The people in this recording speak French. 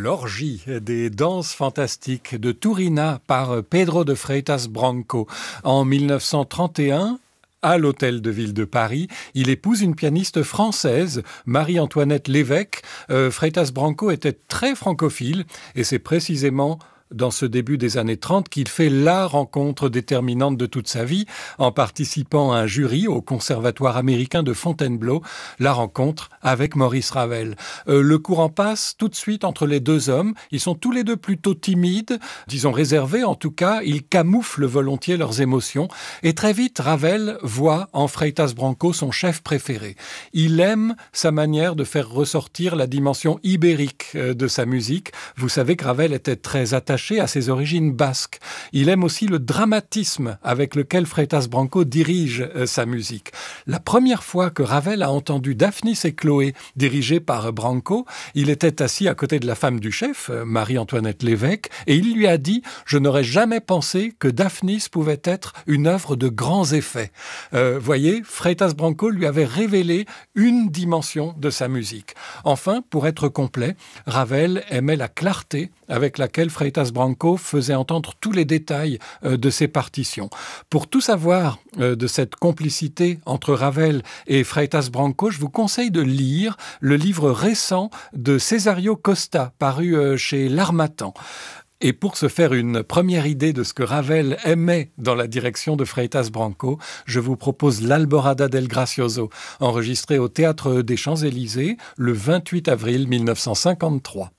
l'orgie des danses fantastiques de Turina par Pedro de Freitas Branco. En 1931, à l'Hôtel de Ville de Paris, il épouse une pianiste française, Marie-Antoinette Lévesque. Freitas Branco était très francophile et c'est précisément dans ce début des années 30 qu'il fait la rencontre déterminante de toute sa vie en participant à un jury au Conservatoire américain de Fontainebleau, la rencontre avec Maurice Ravel. Le courant passe tout de suite entre les deux hommes. Ils sont tous les deux plutôt timides, disons réservés en tout cas. Ils camouflent volontiers leurs émotions et très vite Ravel voit en Freitas Branco son chef préféré. Il aime sa manière de faire ressortir la dimension ibérique de sa musique. Vous savez que Ravel était très attaché à ses origines basques. Il aime aussi le dramatisme avec lequel Freitas Branco dirige sa musique. La première fois que Ravel a entendu Daphnis et Chloé dirigée par Branco, il était assis à côté de la femme du chef, Marie-Antoinette Lévesque, et il lui a dit « Je n'aurais jamais pensé que Daphnis pouvait être une œuvre de grands effets. » Voyez, Freitas Branco lui avait révélé une dimension de sa musique. Enfin, pour être complet, Ravel aimait la clarté avec laquelle Freitas Branco faisait entendre tous les détails de ses partitions. Pour tout savoir de cette complicité entre Ravel et Freitas Branco, je vous conseille de lire le livre récent de Cesario Costa, paru chez L'Harmattan. Et pour se faire une première idée de ce que Ravel aimait dans la direction de Freitas Branco, je vous propose l'Alborada del Gracioso, enregistré au Théâtre des Champs-Élysées le 28 avril 1953.